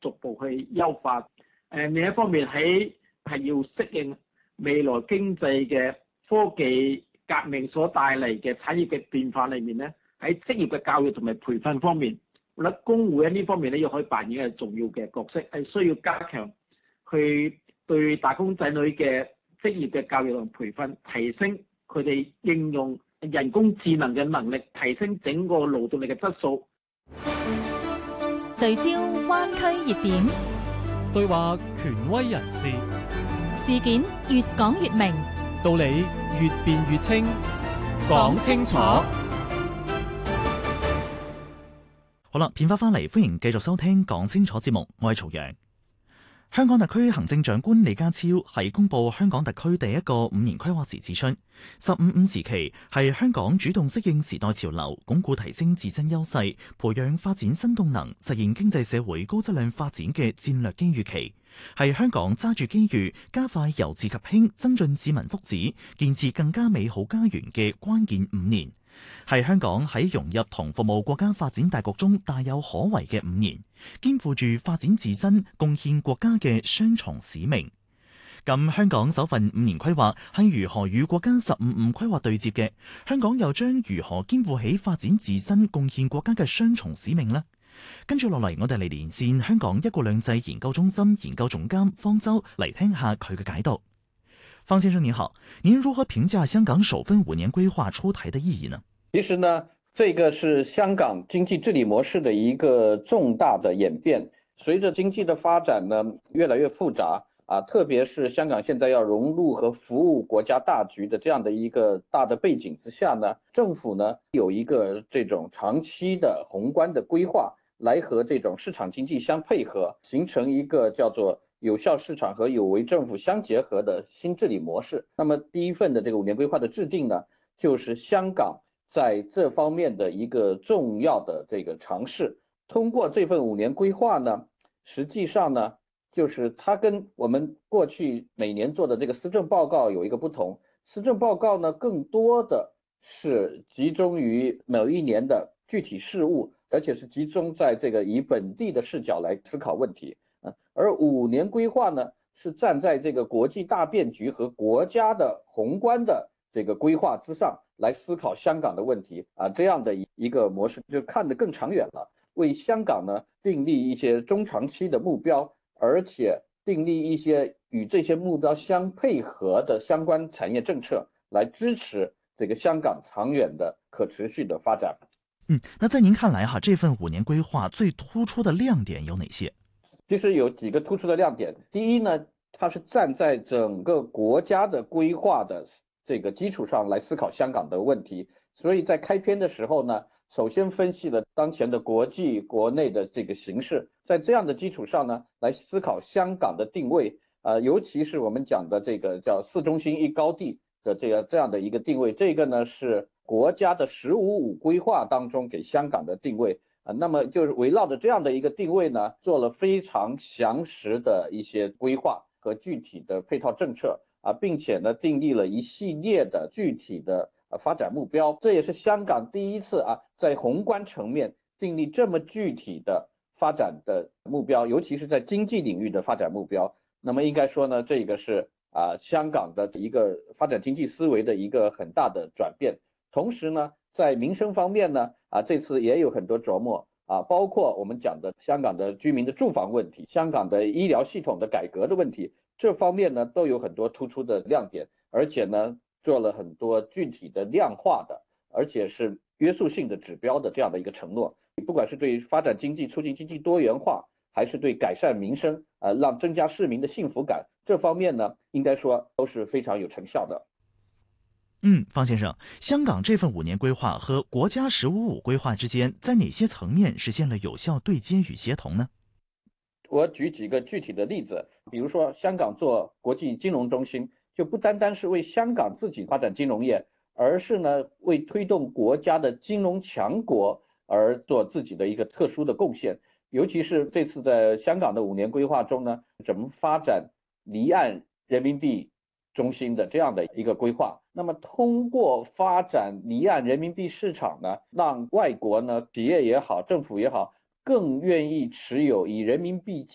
逐步去優化。另一方面係要適應未來經濟嘅科技革命所帶嚟嘅產業嘅變化裏面咧，喺職業嘅教育同埋培訓方面，我覺得工會喺呢方面咧，要可以扮演嘅重要嘅角色，係需要加強去對打工仔女嘅職業嘅教育同培訓，提升佢哋應用人工智能嘅能力，提升整個勞動力嘅質素。 聚焦灣區熱點， 對話權威人士， 事件越講越明， 道理越辯越清，講清楚。 好啦，片花翻嚟，歡迎繼續收聽講清楚節目，我係曹陽。香港特區行政長官李家超喺公布香港特區第一個5年規劃時指出，15+5時期係香港主動適應時代潮流，鞏固提升自身優勢，培養發展新動能，實現經濟社會高質量發展嘅戰略機遇期，係香港揸住機遇，加快由治及興，增進市民福祉，建設更加美好家園嘅關鍵5年。係香港喺融入同服務國家發展大局中大有可為嘅5年，肩負住發展自身、貢獻國家嘅雙重使命。咁香港首份5年規劃係如何與國家15+5規劃對接嘅？香港又將如何肩負起發展自身、貢獻國家嘅雙重使命呢？跟住落嚟，我哋嚟連線香港一國兩制研究中心研究總監方舟嚟聽下佢嘅解讀。方先生您好，您如何評價香港首份5年規劃出台的意義呢？ 其實呢，這個是香港經濟治理模式的一個重大的演變。隨着經濟的發展呢，越來越複雜特別是香港現在要融入和服務國家大局的這樣的一個大的背景之下呢，政府呢有一個這種長期的宏觀的規劃，來和這種市場經濟相配合，形成一個叫做有效市場和有為政府相結合的新治理模式。那麼第一份的這個5年規劃的制定呢，就是香港在這方面的一個重要的這個嘗試。通過這份5年規劃呢，實際上呢，就是它跟我們過去每年做的這個施政報告有一個不同。施政報告呢，更多的是集中於某一年的具體事務，而且是集中在這個以本地的視角來思考問題。而5年規劃呢，是站在這個國際大變局和國家的宏觀的這個規劃之上來思考香港的問題這樣的一個模式，就看得更長遠了，為香港呢訂立一些中長期的目標，而且訂立一些與這些目標相配合的相關產業政策，來支持這個香港長遠的可持續的發展。 那在您看來這份5年規劃最突出的亮點有哪些？ 其實有幾個突出的亮點。第一呢，它是站在整個國家的規劃的這個基礎上來思考香港的問題，所以在開篇的時候呢，首先分析了當前的國際國內的這個形勢，在這樣的基礎上呢，來思考香港的定位尤其是我們講的這個叫4中心1高地的這樣的一個定位，這個呢是國家的15+5規劃當中給香港的定位那麼就是圍繞着這樣的一個定位呢，做了非常詳實的一些規劃和具體的配套政策並且呢訂立了一系列的具體的發展目標，這也是香港第一次在宏觀層面訂立這麼具體的發展的目標，尤其是在經濟領域的發展目標。那麼應該說呢，這個是香港的一個發展經濟思維的一個很大的轉變。同時呢，在民生方面呢這次也有很多琢磨包括我們講的香港的居民的住房問題，香港的醫療系統的改革的問題，這方面呢都有很多突出的亮點，而且呢做了很多具體的量化的，而且是約束性的指標的這樣的一個承諾，不管是對發展經濟、促進經濟多元化，還是對改善民生讓增加市民的幸福感，這方面呢應該說都是非常有成效的。 方先生，香港這份5年規劃和國家15+5規劃之間，在哪些層面實現了有效對接與協同呢？ 我舉幾個具體的例子，比如說香港做國際金融中心，就不單單是為香港自己發展金融業，而是呢為推動國家的金融強國而做自己的一個特殊的貢獻。尤其是這次在香港的5年規劃中呢，怎麼發展離岸人民幣中心的這樣的一個規劃，那麼通過發展離岸人民幣市場呢，讓外國呢企業也好，政府也好，更願意持有以人民幣